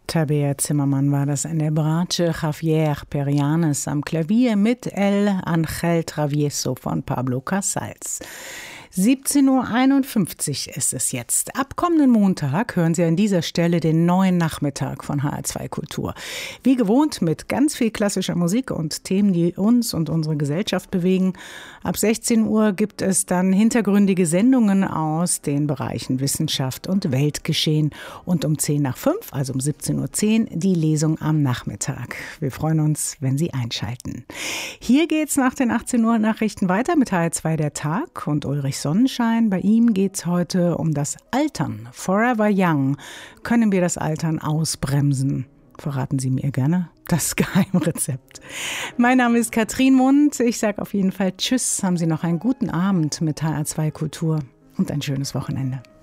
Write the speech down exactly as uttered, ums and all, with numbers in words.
Tabea Zimmermann war das in der Bratsche, Javier Perianes am Klavier mit El Ángel Travieso von Pablo Casals. siebzehn Uhr einundfünfzig ist es jetzt. Ab kommenden Montag hören Sie an dieser Stelle den neuen Nachmittag von H R zwei Kultur. Wie gewohnt mit ganz viel klassischer Musik und Themen, die uns und unsere Gesellschaft bewegen. Ab sechzehn Uhr gibt es dann hintergründige Sendungen aus den Bereichen Wissenschaft und Weltgeschehen. Und um zehn nach fünf, also um siebzehn Uhr zehn, die Lesung am Nachmittag. Wir freuen uns, wenn Sie einschalten. Hier geht's nach den achtzehn Uhr Nachrichten weiter mit H R zwei der Tag und Ulrich Sonnenschein. Bei ihm geht es heute um das Altern. Forever Young. Können wir das Altern ausbremsen? Verraten Sie mir gerne das Geheimrezept. Mein Name ist Katrin Mund. Ich sage auf jeden Fall Tschüss. Haben Sie noch einen guten Abend mit H R zwei Kultur und ein schönes Wochenende.